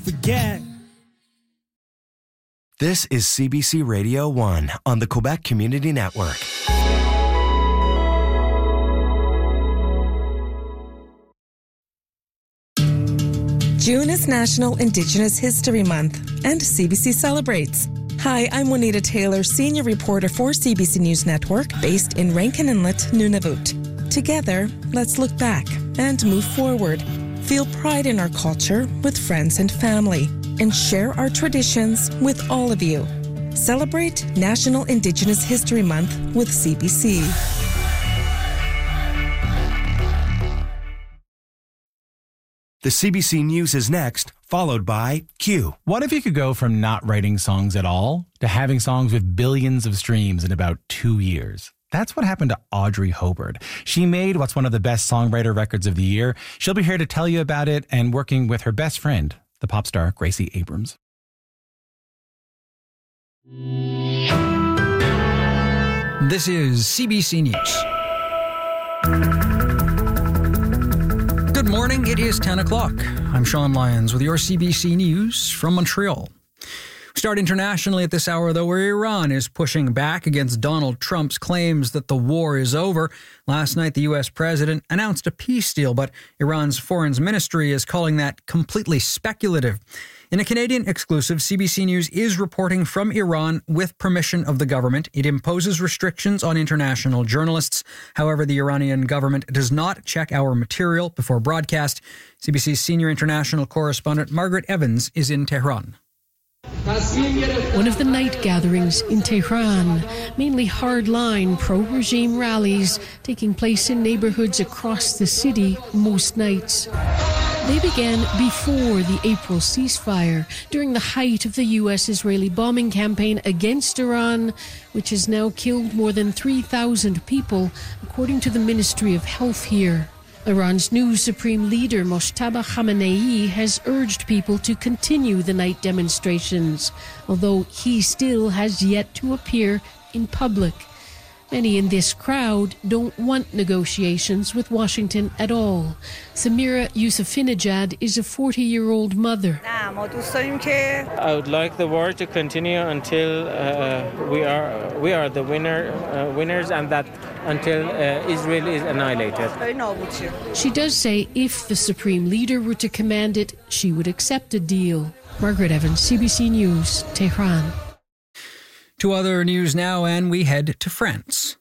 forget. This is CBC Radio 1 on the Quebec Community Network. June is National Indigenous History Month, and CBC celebrates. Hi, I'm Juanita Taylor, senior reporter for CBC News Network, based in Rankin Inlet, Nunavut. Together, let's look back and move forward. Feel pride in our culture with friends and family, and share our traditions with all of you. Celebrate National Indigenous History Month with CBC. The CBC News is next, followed by Q. What if you could go from not writing songs at all to having songs with billions of streams in about 2 years? That's what happened to Audrey Hobart. She made what's one of the best songwriter records of the year. She'll be here to tell you about it and working with her best friend, the pop star Gracie Abrams. This is CBC News. Good morning, it is 10 o'clock. I'm Sean Lyons with your CBC News from Montreal. We start internationally at this hour, though, where Iran is pushing back against Donald Trump's claims that the war is over. Last night, the U.S. president announced a peace deal, but Iran's foreign ministry is calling that completely speculative. In a Canadian exclusive, CBC News is reporting from Iran with permission of the government. It imposes restrictions on international journalists. However, the Iranian government does not check our material before broadcast. CBC's senior international correspondent Margaret Evans is in Tehran. One of the night gatherings in Tehran, mainly hardline pro-regime rallies taking place in neighborhoods across the city most nights. They began before the April ceasefire, during the height of the U.S.-Israeli bombing campaign against Iran, which has now killed more than 3,000 people, according to the Ministry of Health here. Iran's new supreme leader, Mojtaba Khamenei, has urged people to continue the night demonstrations, although he still has yet to appear in public. Many in this crowd don't want negotiations with Washington at all. Samira Yusufinejad is a 40-year-old mother. I would like the war to continue until we are the winners, and that until Israel is annihilated. She does say if the supreme leader were to command it, she would accept a deal. Margaret Evans, CBC News, Tehran. To other news now, and we head to France.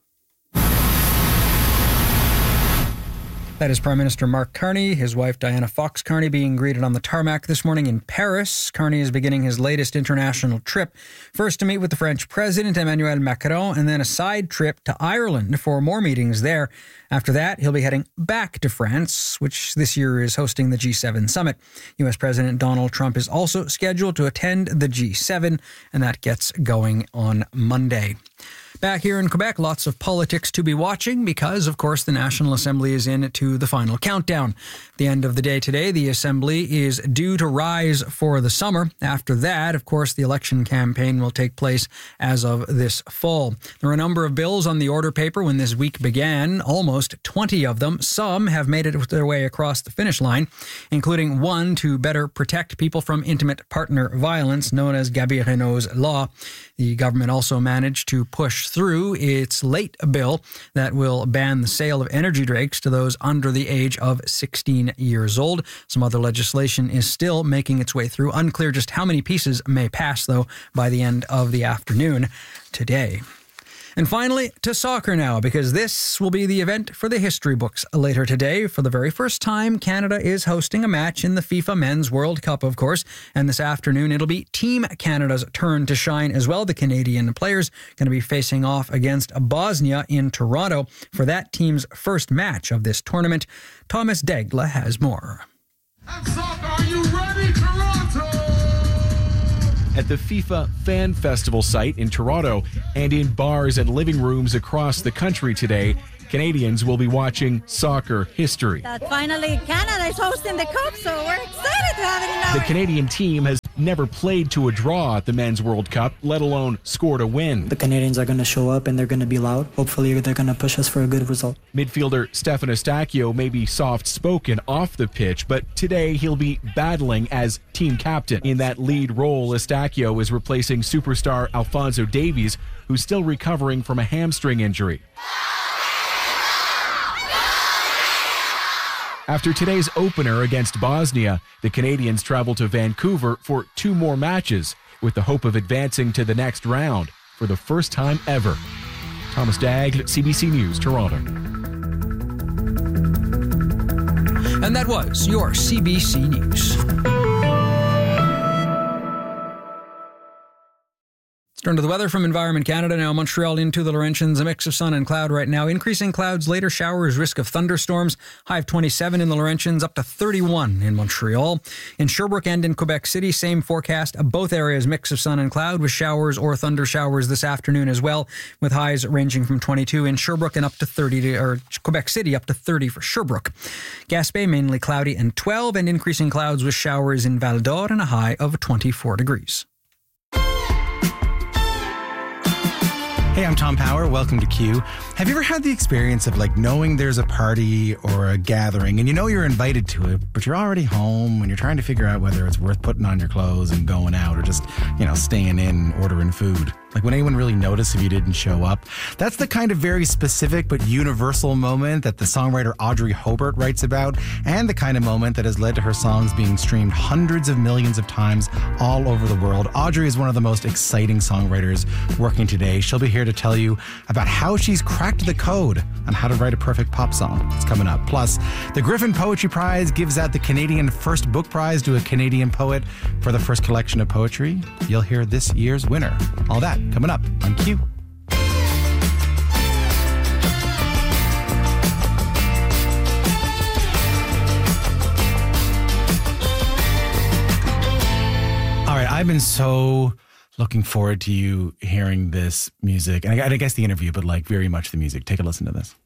That is Prime Minister Mark Carney, his wife Diana Fox-Carney being greeted on the tarmac this morning in Paris. Carney is beginning his latest international trip, first to meet with the French President Emmanuel Macron, and then a side trip to Ireland for more meetings there. After that, he'll be heading back to France, which this year is hosting the G7 summit. U.S. President Donald Trump is also scheduled to attend the G7, and that gets going on Monday. Back here in Quebec, lots of politics to be watching because, of course, the National Assembly is in to the final countdown. At the end of the day today, the Assembly is due to rise for the summer. After that, of course, the election campaign will take place as of this fall. There are a number of bills on the order paper when this week began, almost 20 of them. Some have made it their way across the finish line, including one to better protect people from intimate partner violence, known as Gabineau's Law. The government also managed to push through its late bill that will ban the sale of energy drinks to those under the age of 16 years old. Some other legislation is still making its way through. Unclear just how many pieces may pass, though, by the end of the afternoon today. And finally, to soccer now, because this will be the event for the history books later today. For the very first time, Canada is hosting a match in the FIFA Men's World Cup, of course. And this afternoon, it'll be Team Canada's turn to shine as well. The Canadian players going to be facing off against Bosnia in Toronto for that team's first match of this tournament. Thomas Degla has more. And soccer, are you ready, Toronto? At the FIFA Fan Festival site in Toronto and in bars and living rooms across the country today, Canadians will be watching soccer history. Finally, Canada is hosting the Cup, so we're excited to have it in our... The Canadian team has never played to a draw at the Men's World Cup, let alone scored a win. The Canadians are going to show up and they're going to be loud. Hopefully they're going to push us for a good result. Midfielder Stefan Eustáquio may be soft-spoken off the pitch, but today he'll be battling as team captain. In that lead role, Eustáquio is replacing superstar Alphonso Davies, who's still recovering from a hamstring injury. After today's opener against Bosnia, the Canadians travel to Vancouver for 2 more matches with the hope of advancing to the next round for the first time ever. Thomas Daigle, CBC News, Toronto. And that was your CBC News. Turn to the weather from Environment Canada now. Montreal into the Laurentians, a mix of sun and cloud right now. Increasing clouds, later showers, risk of thunderstorms. High of 27 in the Laurentians, up to 31 in Montreal. In Sherbrooke and in Quebec City, same forecast. Both areas, mix of sun and cloud with showers or thunder showers this afternoon as well, with highs ranging from 22 in Sherbrooke and up to 30, or Quebec City up to 30 for Sherbrooke. Gaspé, mainly cloudy and 12, and increasing clouds with showers in Val d'Or and a high of 24 degrees. Hey, I'm Tom Power. Welcome to Q. Have you ever had the experience of knowing there's a party or a gathering and you know you're invited to it, but you're already home and you're trying to figure out whether it's worth putting on your clothes and going out or just, staying in, ordering food? Would anyone really notice if you didn't show up? That's the kind of very specific but universal moment that the songwriter Audrey Hobart writes about, and the kind of moment that has led to her songs being streamed hundreds of millions of times all over the world. Audrey is one of the most exciting songwriters working today. She'll be here to tell you about how she's cracked the code on how to write a perfect pop song. It's coming up. Plus, the Griffin Poetry Prize gives out the Canadian First Book Prize to a Canadian poet for the first collection of poetry. You'll hear this year's winner. All that coming up on Q. All right, I've been so looking forward to you hearing this music. And I guess the interview, but very much the music. Take a listen to this.